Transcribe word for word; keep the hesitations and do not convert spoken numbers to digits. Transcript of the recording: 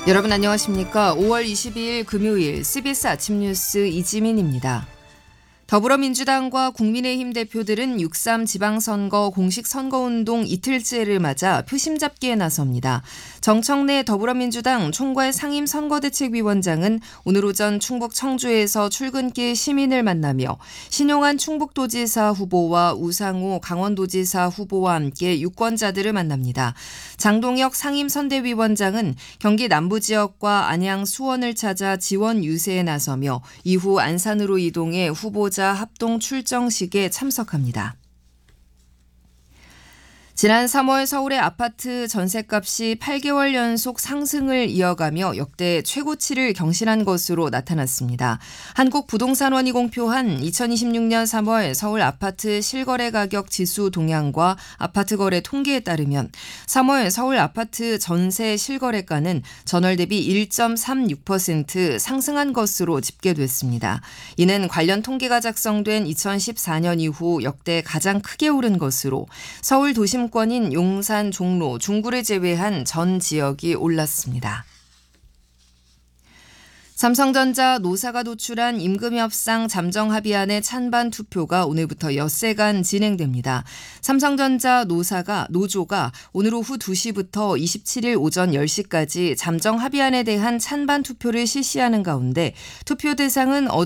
여러분 안녕하십니까? 오월 이십이일 금요일 씨비에스 아침 뉴스 이지민입니다. 더불어민주당과 국민의힘 대표들은 육삼 지방선거 공식 선거운동 이틀째를 맞아 표심 잡기에 나섭니다. 정청래 더불어민주당 총괄 상임선거대책위원장은 오늘 오전 충북 청주에서 출근길 시민을 만나며 신용한 충북도지사 후보와 우상호 강원도지사 후보와 함께 유권자들을 만납니다. 장동혁 상임선대위원장은 경기 남부지역과 안양 수원을 찾아 지원 유세에 나서며 이후 안산으로 이동해 후보자 합동 출정식에 참석합니다. 지난 삼월 서울의 아파트 전셋값이 팔 개월 연속 상승을 이어가며 역대 최고치를 경신한 것으로 나타났습니다. 한국부동산원이 공표한 이천이십육년 삼월 서울 아파트 실거래 가격 지수 동향과 아파트 거래 통계에 따르면 삼월 서울 아파트 전세 실거래가는 전월 대비 일 점 삼육 퍼센트 상승한 것으로 집계됐습니다. 이는 관련 통계가 작성된 이천십사년 이후 역대 가장 크게 오른 것으로 서울 도심 권인 용산, 종로, 중구를 제외한 전 지역이 올랐습니다. 삼성전자 노사가 도출한 임금 협상 잠정 합의안의 찬반 투표가 오늘부터 엿새간 진행됩니다. 삼성전자 노사가 노조가 오늘 오후 두 시부터 이십칠일 오전 열 시까지 잠정 합의안에 대한 찬반 투표를 실시하는 가운데 투표 대상은